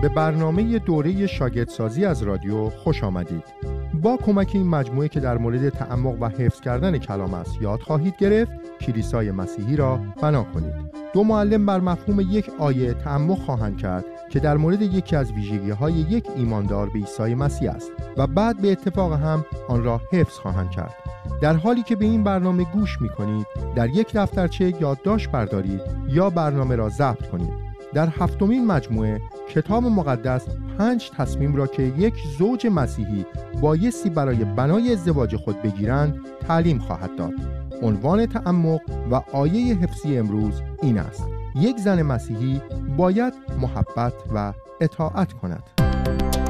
به برنامه دوره شاگردسازی از رادیو خوش آمدید. با کمک این مجموعه که در مورد تعمق و حفظ کردن کلام است یاد خواهید گرفت، کلیسای مسیحی را بنا کنید. دو معلم بر مفهوم یک آیه تعمق خواهند کرد که در مورد یکی از ویژگی‌های یک ایماندار به عیسی مسیح است و بعد به اتفاق هم آن را حفظ خواهند کرد. در حالی که به این برنامه گوش می‌کنید، در یک دفترچه یادداشت بردارید یا برنامه را ضبط کنید. در هفتمین مجموعه کتاب مقدس 5 تصمیم را که یک زوج مسیحی بایستی برای بنای ازدواج خود بگیرند تعلیم خواهد داد. عنوان تعمق و آیه حفظی امروز این است: یک زن مسیحی باید محبت و اطاعت کند.